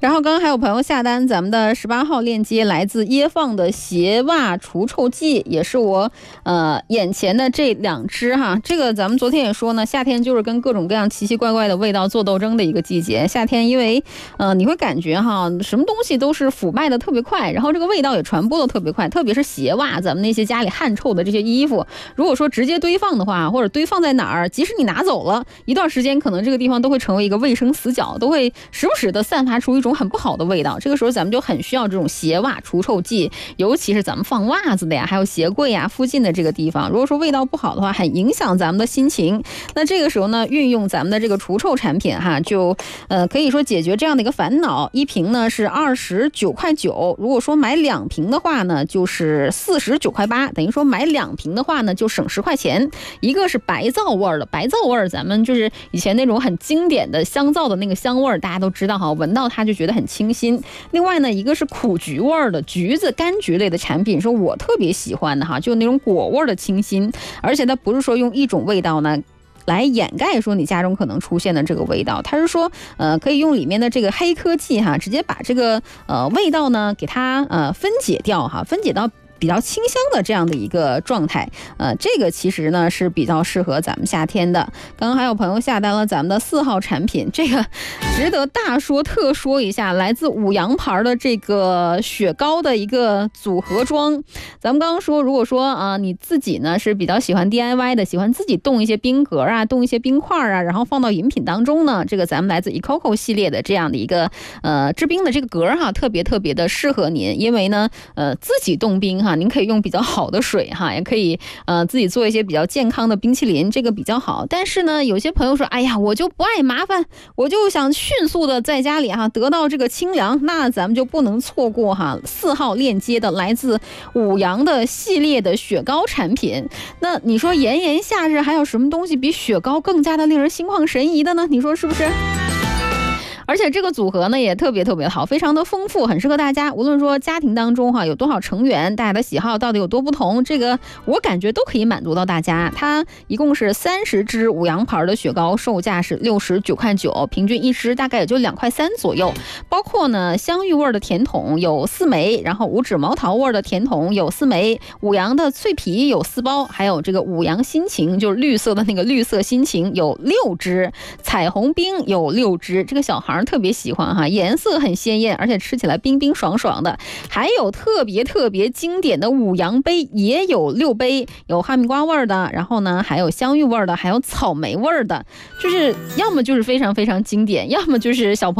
然后刚刚还有朋友下单咱们的18号链接，来自椰放的鞋袜除臭剂，也是我眼前的这2支哈。这个咱们昨天也说呢，夏天就是跟各种各样奇奇怪怪的味道做斗争的一个季节。夏天因为你会感觉哈，什么东西都是腐败的特别快，然后这个味道也传播的特别快，特别是鞋袜，咱们那些家里汗臭的这些衣服，如果说直接堆放的话，或者堆放在哪儿，即使你拿走了一段时间，可能这个地方都会成为一个卫生死角，都会时不时的散发出一种很不好的味道。这个时候咱们就很需要这种鞋袜除臭剂，尤其是咱们放袜子的呀，还有鞋柜呀附近的这个地方，如果说味道不好的话，很影响咱们的心情。那这个时候呢，运用咱们的这个除臭产品哈，就可以说解决这样的一个烦恼。一瓶呢是29.9块，如果说买2瓶的话呢，就是49.8块，等于说买2瓶的话呢，就省10块钱。一个是白皂味儿的，白皂味儿咱们就是以前那种很经典的香皂的那个香味儿，大家都知道哈，闻到它就觉得很清新。另外呢，一个是苦菊味儿的，橘子、柑橘类的产品是我特别喜欢的哈，就那种果味的清新，而且它不是说用一种味道呢来掩盖说你家中可能出现的这个味道，它是说可以用里面的这个黑科技哈，直接把这个味道呢给它分解掉哈，分解到比较清香的这样的一个状态。这个其实呢是比较适合咱们夏天的。刚刚还有朋友下单了咱们的4号产品，这个值得大说特说一下，来自五羊牌的这个雪糕的一个组合装。咱们刚刚说，如果说你自己呢是比较喜欢 DIY 的，喜欢自己冻一些冰格啊，冻一些冰块啊，然后放到饮品当中呢，这个咱们来自 eCoco 系列的这样的一个制冰的这个格哈，特别的适合您。因为呢自己冻冰哈，您可以用比较好的水哈，也可以自己做一些比较健康的冰淇淋，这个比较好。但是呢，有些朋友说，哎呀，我就不爱麻烦，我就想迅速的在家里哈得到这个清凉，那咱们就不能错过哈4号链接的来自五羊的系列的雪糕产品。那你说炎炎夏日还有什么东西比雪糕更加的令人心旷神怡的呢？你说是不是？而且这个组合呢也特别好，非常的丰富，很适合大家。无论说家庭当中哈有多少成员，大家的喜好到底有多不同，这个我感觉都可以满足到大家。它一共是30支五羊牌的雪糕，售价是69.9块，平均一支大概也就2.3块左右。包括呢香芋味的甜筒有4枚，然后五指毛桃味的甜筒有4枚，五羊的脆皮有4包，还有这个五羊心情就是绿色的那个绿色心情有6支，彩虹冰有6支，这个小孩特别喜欢哈，颜色很鲜艳，而且吃起来冰冰爽爽的。还有特别经典的五羊杯也有6杯，有哈密瓜味的，然后呢还有香芋味的，还有草莓味的，就是要么就是非常经典，要么就是小朋友